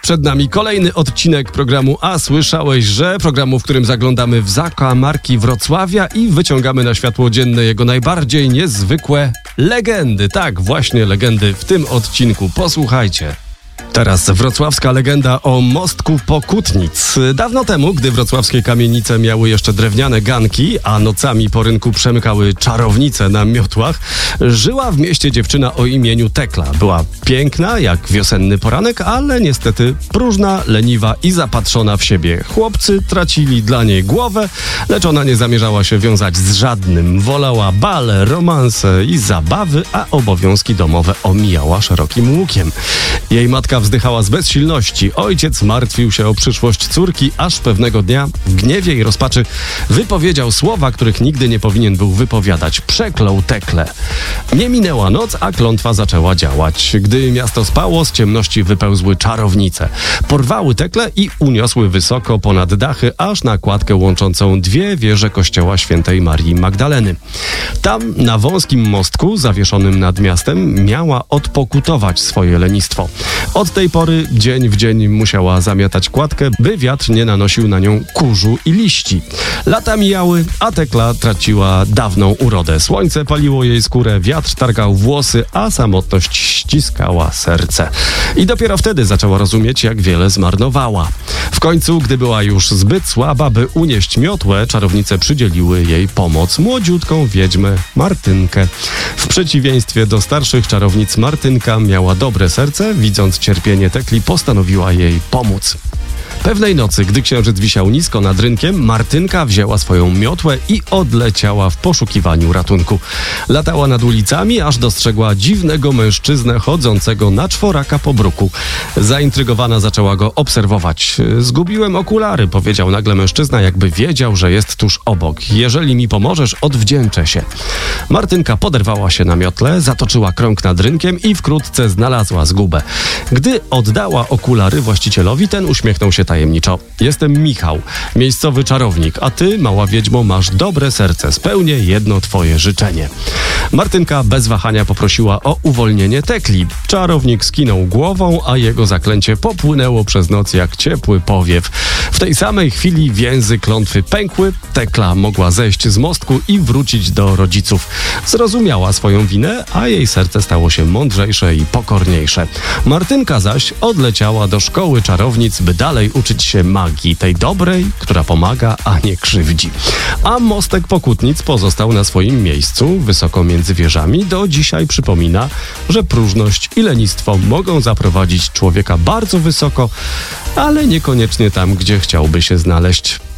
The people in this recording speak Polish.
Przed nami kolejny odcinek programu A słyszałeś, że? Programu, w którym zaglądamy w zakamarki Wrocławia i wyciągamy na światło dzienne jego najbardziej niezwykłe legendy. Tak, właśnie legendy w tym odcinku. Posłuchajcie. Teraz wrocławska legenda o mostku Pokutnic. Dawno temu, gdy wrocławskie kamienice miały jeszcze drewniane ganki, a nocami po rynku przemykały czarownice na miotłach, żyła w mieście dziewczyna o imieniu Tekla. Była piękna jak wiosenny poranek, ale niestety próżna, leniwa i zapatrzona w siebie. Chłopcy tracili dla niej głowę, lecz ona nie zamierzała się wiązać z żadnym. Wolała bale, romanse i zabawy, a obowiązki domowe omijała szerokim łukiem. Jej matka wzdychała z bezsilności. Ojciec martwił się o przyszłość córki, aż pewnego dnia w gniewie i rozpaczy wypowiedział słowa, których nigdy nie powinien był wypowiadać. Przeklął Teklę. Nie minęła noc, a klątwa zaczęła działać. Gdy miasto spało, z ciemności wypełzły czarownice. Porwały Teklę i uniosły wysoko ponad dachy, aż na kładkę łączącą dwie wieże kościoła świętej Marii Magdaleny. Tam, na wąskim mostku zawieszonym nad miastem, miała odpokutować swoje lenistwo. Od tej pory dzień w dzień musiała zamiatać kładkę, by wiatr nie nanosił na nią kurzu i liści. Lata mijały, a Tekla traciła dawną urodę. Słońce paliło jej skórę, wiatr targał włosy, a samotność ściskała serce. I dopiero wtedy zaczęła rozumieć, jak wiele zmarnowała. W końcu, gdy była już zbyt słaba, by unieść miotłę, czarownice przydzieliły jej pomoc. Młodziutką wiedźmę Martynkę. W przeciwieństwie do starszych czarownic, Martynka miała dobre serce. Widząc cierpienie Tekli, postanowiła jej pomóc. Pewnej nocy, gdy księżyc wisiał nisko nad rynkiem, Martynka wzięła swoją miotłę i odleciała w poszukiwaniu ratunku. Latała nad ulicami, aż dostrzegła dziwnego mężczyznę chodzącego na czworaka po bruku. Zaintrygowana zaczęła go obserwować. Zgubiłem okulary, powiedział nagle mężczyzna, jakby wiedział, że jest tuż obok. Jeżeli mi pomożesz, odwdzięczę się. Martynka poderwała się na miotle, zatoczyła krąg nad rynkiem i wkrótce znalazła zgubę. Gdy oddała okulary właścicielowi, ten uśmiechnął się tajemniczo. Jestem Michał, miejscowy czarownik, a ty, mała wiedźmo, masz dobre serce. Spełnię jedno twoje życzenie. Martynka bez wahania poprosiła o uwolnienie Tekli. Czarownik skinął głową, a jego zaklęcie popłynęło przez noc jak ciepły powiew. W tej samej chwili więzy klątwy pękły, Tekla mogła zejść z mostku i wrócić do rodziców. Zrozumiała swoją winę, a jej serce stało się mądrzejsze i pokorniejsze. Martynka zaś odleciała do szkoły czarownic, by dalej uczyć się magii, tej dobrej, która pomaga, a nie krzywdzi. A mostek Pokutnic pozostał na swoim miejscu, wysoko między wieżami. Do dzisiaj przypomina, że próżność i lenistwo mogą zaprowadzić człowieka bardzo wysoko, ale niekoniecznie tam, gdzie chciałby się znaleźć.